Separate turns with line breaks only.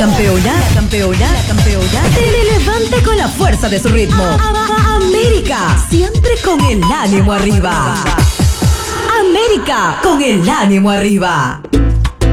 campeona, te levanta con la fuerza de su ritmo. América, siempre con el ánimo arriba. América, con el ánimo arriba.